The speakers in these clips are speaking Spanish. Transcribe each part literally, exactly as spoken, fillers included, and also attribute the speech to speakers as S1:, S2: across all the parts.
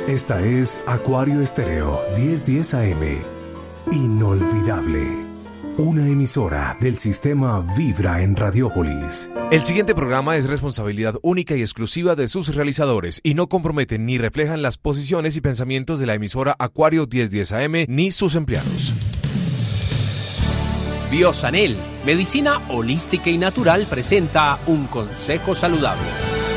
S1: Esta es Acuario Estéreo diez diez A M. Inolvidable. Una emisora del sistema Vibra en Radiópolis.
S2: El siguiente programa es responsabilidad única y exclusiva de sus realizadores y no comprometen ni reflejan las posiciones y pensamientos de la emisora Acuario diez diez A M ni sus empleados.
S3: Biosanel, medicina holística y natural, presenta un consejo saludable.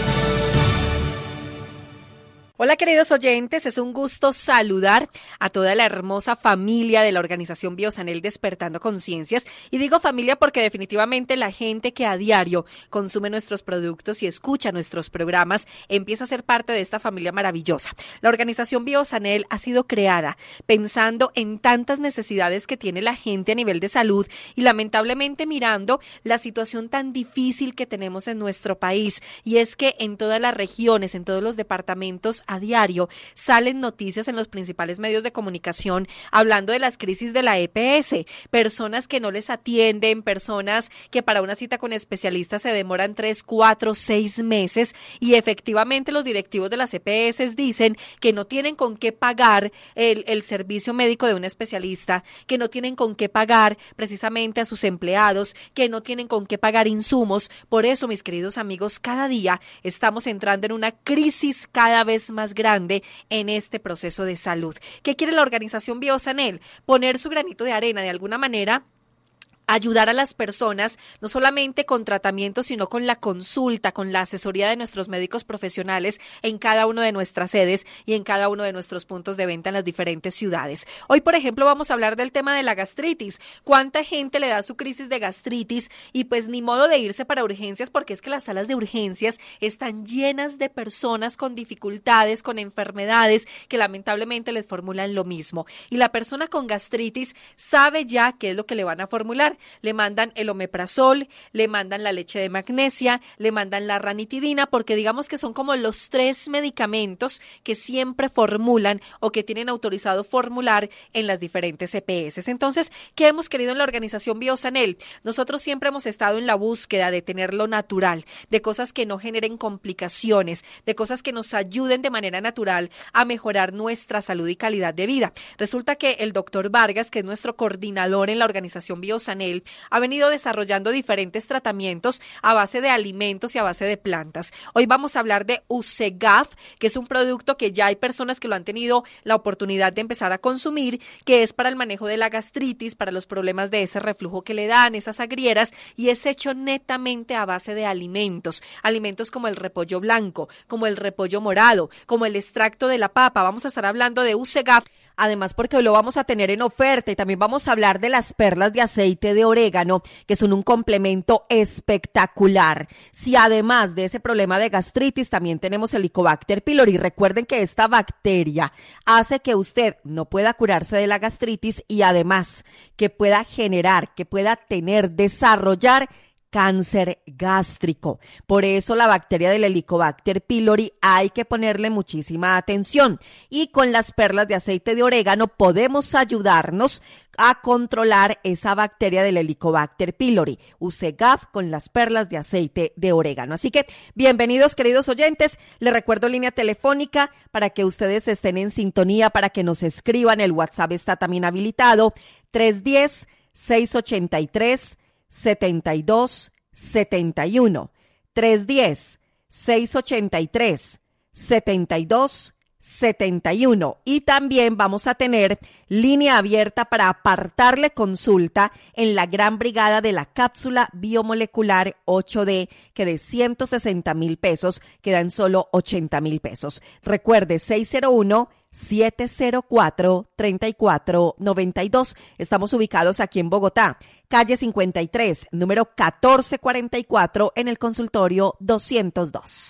S4: Hola queridos oyentes, es un gusto saludar a toda la hermosa familia de la organización Biosanel Despertando Conciencias, y digo familia porque definitivamente la gente que a diario consume nuestros productos y escucha nuestros programas empieza a ser parte de esta familia maravillosa. La organización Biosanel ha sido creada pensando en tantas necesidades que tiene la gente a nivel de salud y lamentablemente mirando la situación tan difícil que tenemos en nuestro país, y es que en todas las regiones, en todos los departamentos, a diario salen noticias en los principales medios de comunicación hablando de las crisis de la E P S, personas que no les atienden, personas que para una cita con especialistas se demoran tres, cuatro, seis meses, y efectivamente los directivos de las E P S dicen que no tienen con qué pagar el, el servicio médico de un especialista, que no tienen con qué pagar precisamente a sus empleados, que no tienen con qué pagar insumos. Por eso, mis queridos amigos, cada día estamos entrando en una crisis cada vez más más grande en este proceso de salud. ¿Qué quiere la organización Biosanel? Poner su granito de arena de alguna manera, ayudar a las personas, no solamente con tratamiento, sino con la consulta, con la asesoría de nuestros médicos profesionales en cada una de nuestras sedes y en cada uno de nuestros puntos de venta en las diferentes ciudades. Hoy, por ejemplo, vamos a hablar del tema de la gastritis. ¿Cuánta gente le da su crisis de gastritis? Y pues ni modo de irse para urgencias, porque es que las salas de urgencias están llenas de personas con dificultades, con enfermedades, que lamentablemente les formulan lo mismo. Y la persona con gastritis sabe ya qué es lo que le van a formular. Le mandan el omeprazol, le mandan la leche de magnesia, le mandan la ranitidina, porque digamos que son como los tres medicamentos que siempre formulan o que tienen autorizado formular en las diferentes E P S. Entonces, ¿qué hemos querido en la organización Biosanel? Nosotros siempre hemos estado en la búsqueda de tener lo natural, de cosas que no generen complicaciones, de cosas que nos ayuden de manera natural a mejorar nuestra salud y calidad de vida. Resulta que el doctor Vargas, que es nuestro coordinador en la organización Biosanel, ha venido desarrollando diferentes tratamientos a base de alimentos y a base de plantas. Hoy vamos a hablar de Usegaf, que es un producto que ya hay personas que lo han tenido la oportunidad de empezar a consumir, que es para el manejo de la gastritis, para los problemas de ese reflujo que le dan, esas agrieras, y es hecho netamente a base de alimentos, alimentos como el repollo blanco, como el repollo morado, como el extracto de la papa. Vamos a estar hablando de Usegaf, además porque hoy lo vamos a tener en oferta, y también vamos a hablar de las perlas de aceite de orégano, que son un complemento espectacular. Si además de ese problema de gastritis también tenemos el Helicobacter pylori, recuerden que esta bacteria hace que usted no pueda curarse de la gastritis y además que pueda generar, que pueda tener, desarrollar cáncer gástrico. Por eso la bacteria del Helicobacter pylori hay que ponerle muchísima atención, y con las perlas de aceite de orégano podemos ayudarnos a controlar esa bacteria del Helicobacter pylori. Usegaf con las perlas de aceite de orégano. Así que bienvenidos, queridos oyentes. Les recuerdo línea telefónica para que ustedes estén en sintonía, para que nos escriban. El WhatsApp está también habilitado: tres uno cero, seis ocho tres, siete dos siete uno, tres uno cero, seis ocho tres, siete dos siete uno. Y también vamos a tener línea abierta para apartarle consulta en la gran brigada de la cápsula biomolecular ocho D, que de ciento sesenta mil pesos quedan solo ochenta mil pesos. Recuerde, seis cero uno, siete cero cuatro, tres cuatro nueve dos. Estamos ubicados aquí en Bogotá, calle cincuenta y tres, número catorce cuarenta y cuatro, en el consultorio doscientos dos.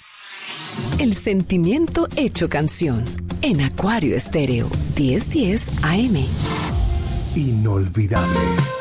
S5: El sentimiento hecho canción en Acuario Estéreo diez diez A M.
S1: Inolvidable.